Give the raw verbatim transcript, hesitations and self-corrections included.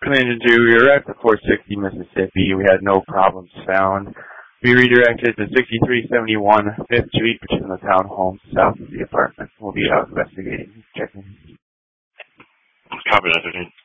Command two, we were at the four sixty Mississippi. We had no problems found. We redirected to sixty-three seventy-one Fifth Street, which is in the townhome south of the apartment. We'll be out investigating. Checking. Copy that, thirteen.